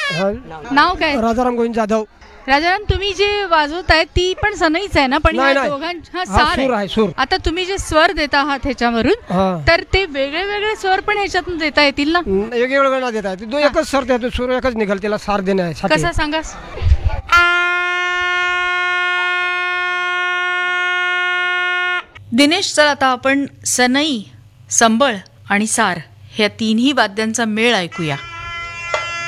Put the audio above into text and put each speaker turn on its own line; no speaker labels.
नाव काय?
राजाराम गोविंद जाधव.
राजाराम, तुम्ही जे वाजवताय ती पण सनईच आहे ना? पण
नाही,
या
नाही.
दोघांचा
सूर
सार
आहे, सूर.
आता तुम्ही जे स्वर देत आहात ह्याच्यावरून, तर ते वेगळे वेगळे स्वर पण ह्याच्यातून देता येतील ना?
वेगवेगळं ना देता येते. एकच सर त्यात सूर एकच निघाल त्याला सार देण्यासाठी.
कसा सांगा? दिनेश, चल आता आपण सनई, संबळ आणि सार ह्या तिन्ही वाद्यांचा मेळ ऐकूया.